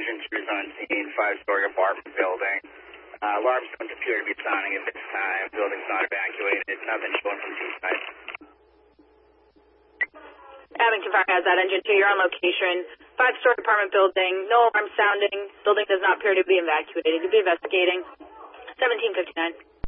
Engine 2 is on scene, 5-story apartment building. Alarms don't appear to be sounding at this time. Building's not evacuated. Nothing showing from T-side. Abington Fire has that Engine 2. You're on location. 5-story apartment building. No alarm sounding. Building does not appear to be evacuated. You'll be investigating. 1759.